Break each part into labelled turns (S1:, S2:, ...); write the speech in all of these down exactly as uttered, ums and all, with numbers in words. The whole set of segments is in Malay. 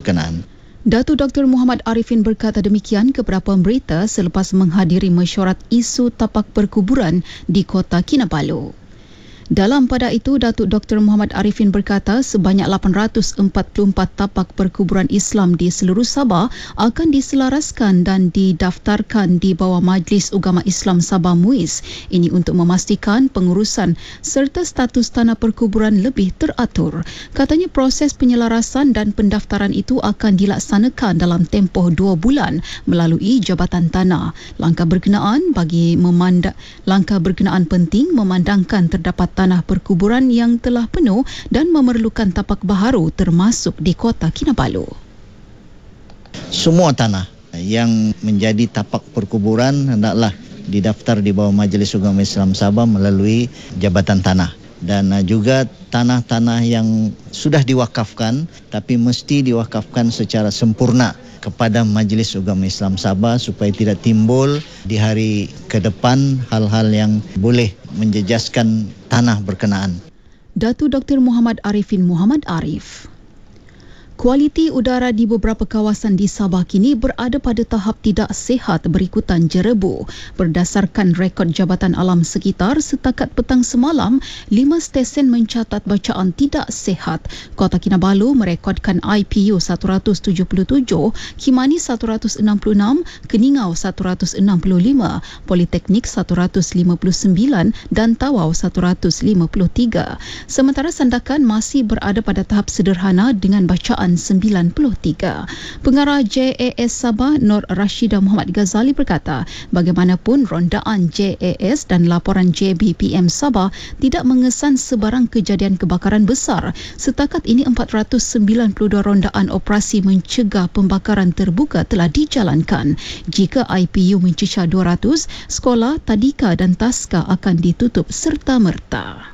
S1: berkenaan.
S2: Datuk Doktor Muhammad Arifin berkata demikian kepada pemberita selepas menghadiri mesyuarat isu tapak perkuburan di Kota Kinabalu. Dalam pada itu, Datuk Doktor Muhammad Arifin berkata sebanyak lapan ratus empat puluh empat tapak perkuburan Islam di seluruh Sabah akan diselaraskan dan didaftarkan di bawah Majlis Ugama Islam Sabah MUIS. Ini untuk memastikan pengurusan serta status tanah perkuburan lebih teratur. Katanya proses penyelarasan dan pendaftaran itu akan dilaksanakan dalam tempoh dua bulan melalui Jabatan Tanah. Langkah berkenaan bagi memandang langkah berkenaan penting memandangkan terdapat tanah perkuburan yang telah penuh dan memerlukan tapak baharu termasuk di Kota Kinabalu.
S1: Semua tanah yang menjadi tapak perkuburan hendaklah didaftar di bawah Majlis Ugama Islam Sabah melalui Jabatan Tanah. Dan juga tanah-tanah yang sudah diwakafkan tapi mesti diwakafkan secara sempurna kepada Majlis Ugama Islam Sabah supaya tidak timbul di hari ke depan hal-hal yang boleh menjejaskan tanah berkenaan.
S2: Datuk Doktor Muhammad Arifin Muhammad Arif. Kualiti udara di beberapa kawasan di Sabah kini berada pada tahap tidak sihat berikutan jerebu. Berdasarkan rekod Jabatan Alam Sekitar, setakat petang semalam, lima stesen mencatat bacaan tidak sihat. Kota Kinabalu merekodkan I P U seratus tujuh puluh tujuh, Kimani seratus enam puluh enam, Keningau seratus enam puluh lima, Politeknik seratus lima puluh sembilan dan Tawau seratus lima puluh tiga. Sementara Sandakan masih berada pada tahap sederhana dengan bacaan sembilan puluh tiga. Pengarah J A S Sabah Nur Rashidah Muhammad Ghazali berkata, bagaimanapun rondaan J A S dan laporan J B P M Sabah tidak mengesan sebarang kejadian kebakaran besar. Setakat ini empat ratus sembilan puluh dua rondaan operasi mencegah pembakaran terbuka telah dijalankan. Jika I P U mencecah dua ratus, sekolah, tadika dan taska akan ditutup serta-merta.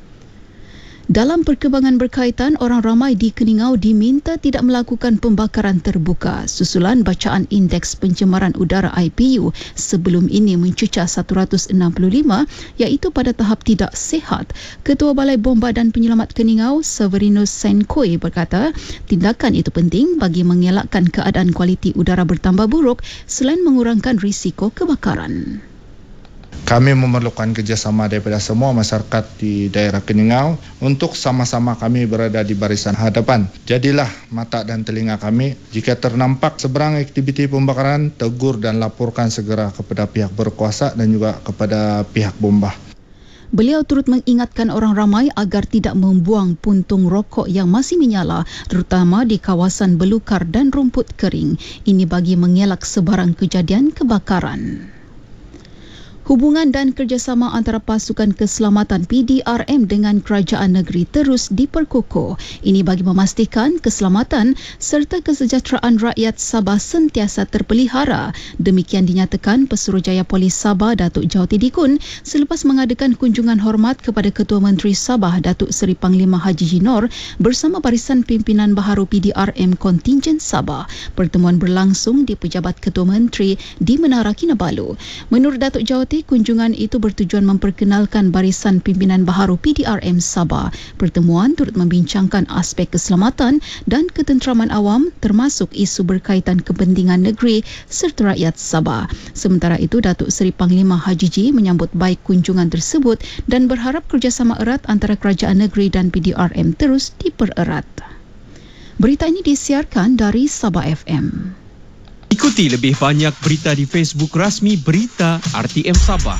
S2: Dalam perkembangan berkaitan, orang ramai di Keningau diminta tidak melakukan pembakaran terbuka susulan bacaan indeks pencemaran udara I P U sebelum ini mencecah seratus enam puluh lima iaitu pada tahap tidak sihat. Ketua Balai Bomba dan Penyelamat Keningau, Severinus Senkoi berkata, tindakan itu penting bagi mengelakkan keadaan kualiti udara bertambah buruk selain mengurangkan risiko kebakaran.
S3: Kami memerlukan kerjasama daripada semua masyarakat di daerah Keningau untuk sama-sama kami berada di barisan hadapan. Jadilah mata dan telinga kami. Jika ternampak sebarang aktiviti pembakaran, tegur dan laporkan segera kepada pihak berkuasa dan juga kepada pihak bomba.
S2: Beliau turut mengingatkan orang ramai agar tidak membuang puntung rokok yang masih menyala, terutama di kawasan belukar dan rumput kering. Ini bagi mengelak sebarang kejadian kebakaran. Hubungan dan kerjasama antara pasukan keselamatan P D R M dengan kerajaan negeri terus diperkukuh. Ini bagi memastikan keselamatan serta kesejahteraan rakyat Sabah sentiasa terpelihara. Demikian dinyatakan Pesuruhjaya Polis Sabah Datuk Jauti Dikun selepas mengadakan kunjungan hormat kepada Ketua Menteri Sabah Datuk Seri Panglima Haji Jinor bersama barisan pimpinan baharu P D R M Kontingen Sabah. Pertemuan berlangsung di Pejabat Ketua Menteri di Menara Kinabalu. Menurut Datuk Jauti, kunjungan itu bertujuan memperkenalkan barisan pimpinan baharu P D R M Sabah. Pertemuan turut membincangkan aspek keselamatan dan ketenteraman awam termasuk isu berkaitan kepentingan negeri serta rakyat Sabah. Sementara itu, Datuk Seri Panglima Haji Ji menyambut baik kunjungan tersebut dan berharap kerjasama erat antara kerajaan negeri dan P D R M terus dipererat. Berita ini disiarkan dari Sabah F M.
S4: Ikuti lebih banyak berita di Facebook rasmi Berita R T M Sabah.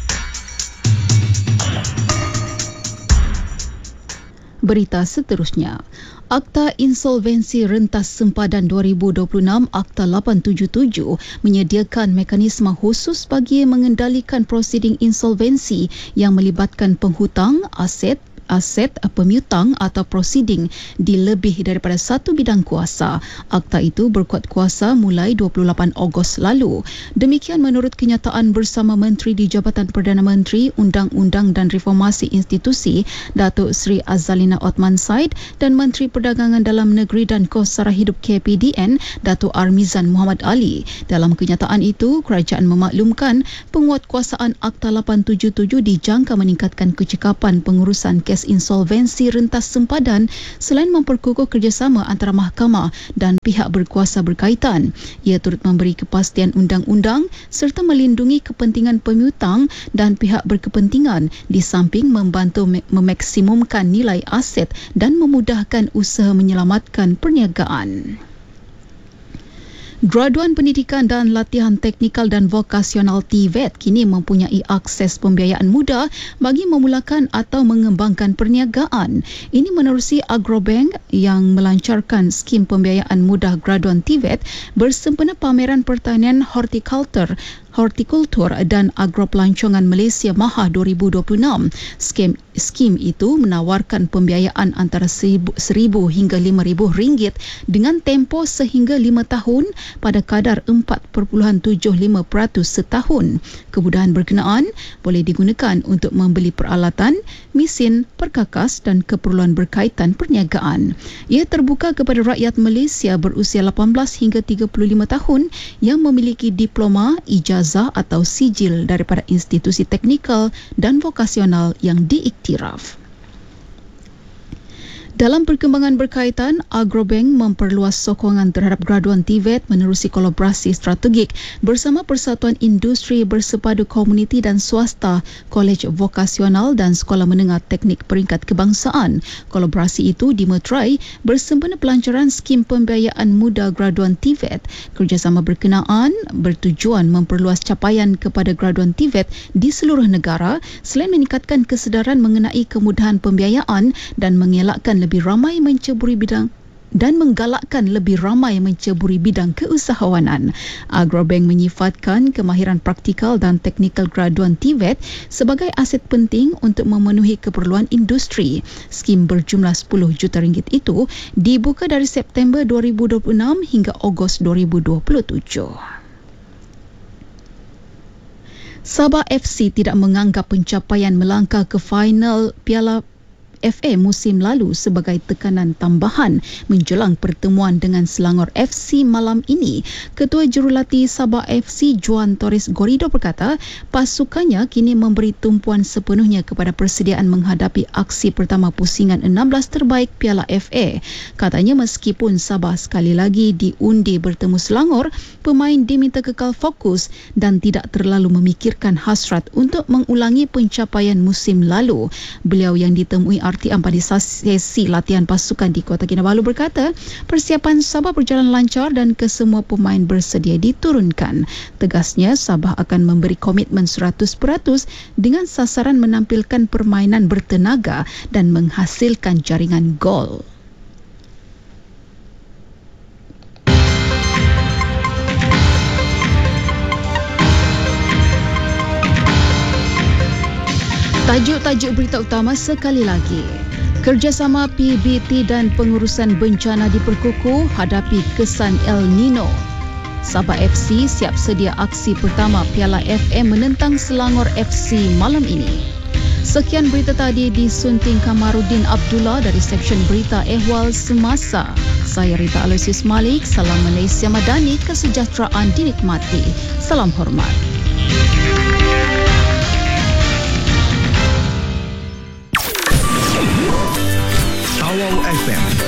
S2: Berita seterusnya. Akta Insolvensi Rentas Sempadan dua ribu dua puluh enam Akta lapan tujuh tujuh menyediakan mekanisme khusus bagi mengendalikan prosiding insolvensi yang melibatkan penghutang, aset, aset pemiutang atau prosiding di lebih daripada satu bidang kuasa. Akta itu berkuat kuasa mulai dua puluh lapan Ogos lalu. Demikian menurut kenyataan bersama Menteri di Jabatan Perdana Menteri, Undang-Undang dan Reformasi Institusi, Datuk Seri Azalina Othman Said dan Menteri Perdagangan Dalam Negeri dan Kos Sara Hidup K P D N, Datuk Armizan Muhammad Ali. Dalam kenyataan itu, kerajaan memaklumkan penguatkuasaan Akta lapan tujuh tujuh dijangka meningkatkan kecekapan pengurusan kes proses insolvensi rentas sempadan selain memperkukuh kerjasama antara mahkamah dan pihak berkuasa berkaitan. Ia turut memberi kepastian undang-undang serta melindungi kepentingan pemiutang dan pihak berkepentingan di samping membantu me- memaksimumkan nilai aset dan memudahkan usaha menyelamatkan perniagaan. Graduan Pendidikan dan Latihan Teknikal dan Vokasional T V E T kini mempunyai akses pembiayaan mudah bagi memulakan atau mengembangkan perniagaan. Ini menerusi Agrobank yang melancarkan skim pembiayaan mudah graduan T V E T bersempena pameran pertanian hortikultur Hortikultur dan Agropelancongan Malaysia MAHA dua ribu dua puluh enam. Skim, skim itu menawarkan pembiayaan antara seribu hingga lima ribu ringgit dengan tempoh sehingga lima tahun pada kadar empat perpuluhan tujuh lima peratus setahun. Kemudahan berkenaan boleh digunakan untuk membeli peralatan, mesin, perkakas dan keperluan berkaitan perniagaan. Ia terbuka kepada rakyat Malaysia berusia lapan belas hingga tiga puluh lima tahun yang memiliki diploma, ijazah atau sijil daripada institusi teknikal dan vokasional yang diiktiraf. Dalam perkembangan berkaitan, Agrobank memperluas sokongan terhadap graduan T V E T menerusi kolaborasi strategik bersama Persatuan Industri Bersepadu Komuniti dan Swasta, Kolej Vokasional dan Sekolah Menengah Teknik Peringkat Kebangsaan. Kolaborasi itu dimeterai bersempena pelancaran skim pembiayaan muda graduan T V E T. Kerjasama berkenaan bertujuan memperluas capaian kepada graduan T V E T di seluruh negara selain meningkatkan kesedaran mengenai kemudahan pembiayaan dan mengelakkan lebih ramai menceburi bidang dan menggalakkan lebih ramai menceburi bidang keusahawanan. Agrobank menyifatkan kemahiran praktikal dan teknikal graduan T V E T sebagai aset penting untuk memenuhi keperluan industri. Skim berjumlah sepuluh juta ringgit itu dibuka dari September dua ribu dua puluh enam hingga Ogos dua ribu dua puluh tujuh. Sabah F C tidak menganggap pencapaian melangkah ke final Piala F A musim lalu sebagai tekanan tambahan menjelang pertemuan dengan Selangor F C malam ini. Ketua Jurulatih Sabah F C Juan Torres Gorido berkata, pasukannya kini memberi tumpuan sepenuhnya kepada persediaan menghadapi aksi pertama pusingan enam belas terbaik Piala F A. Katanya meskipun Sabah sekali lagi diundi bertemu Selangor, pemain diminta kekal fokus dan tidak terlalu memikirkan hasrat untuk mengulangi pencapaian musim lalu. Beliau yang ditemui R T M pada sesi latihan pasukan di Kota Kinabalu berkata, persiapan Sabah berjalan lancar dan kesemua pemain bersedia diturunkan. Tegasnya, Sabah akan memberi komitmen seratus peratus dengan sasaran menampilkan permainan bertenaga dan menghasilkan jaringan gol. Tajuk-tajuk berita utama sekali lagi. Kerjasama P B T dan pengurusan bencana diperkukuh hadapi kesan El Nino. Sabah F C siap sedia aksi pertama Piala F A menentang Selangor F C malam ini. Sekian berita tadi disunting Kamarudin Abdullah dari Seksyen Berita Ehwal Semasa. Saya Rita Aloysius Malik. Salam Malaysia Madani, kesejahteraan dinikmati. Salam hormat.
S5: Tawau F M